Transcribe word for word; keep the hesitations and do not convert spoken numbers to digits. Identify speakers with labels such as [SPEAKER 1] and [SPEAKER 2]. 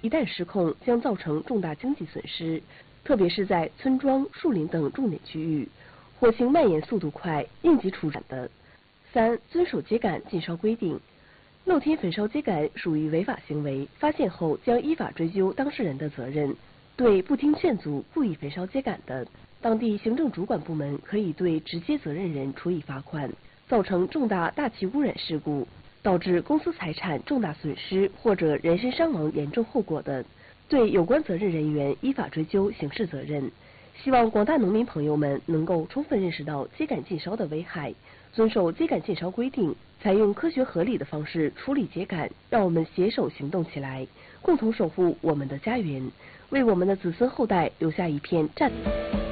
[SPEAKER 1] 一旦失控，将造成重大经济损失，特别是在村庄、树林等重点区域，火情蔓延速度快，应急处置的。三、遵守秸秆禁烧规定。露天焚烧秸秆属于违法行为，发现后将依法追究当事人的责任。对不听劝阻、故意焚烧秸秆的，当地行政主管部门可以对直接责任人处以罚款。造成重大大气污染事故，导致公司财产重大损失或者人身伤亡严重后果的，对有关责任人员依法追究刑事责任。希望广大农民朋友们能够充分认识到秸秆禁烧的危害，遵守秸秆禁烧规定，采用科学合理的方式处理秸秆。让我们携手行动起来，共同守护我们的家园，为我们的子孙后代留下一片战。